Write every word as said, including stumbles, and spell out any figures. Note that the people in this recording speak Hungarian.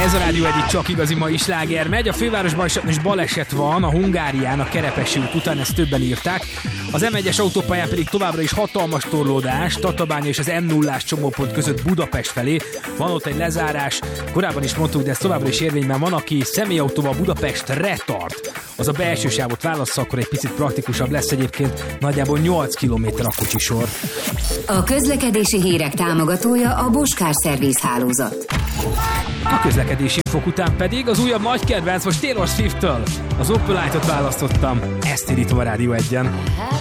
Ez a Rádió egyik csak igazi mai sláger megy. A fővárosban is baleset van, a Hungárián, a Kerepesi út után, ezt többen írták. Az em egyes autópályán pedig továbbra is hatalmas torlódás, Tatabánya és az em nullás csomópont között Budapest felé. Van ott egy lezárás, korábban is mondtuk, de ez továbbra is érvényben van, aki személyautóval Budapestre tart. Az a belső sávot válassza, akkor egy picit praktikusabb lesz, egyébként nagyjából nyolc kilométer a kocsisor. A közlekedési hírek támogatója a Bosch Service hálózat. A közlekedési infok után pedig az újabb nagy kedvenc most Taylor Swift-től. Az Opelite-ot választottam, ezt indítom a Rádió egyen.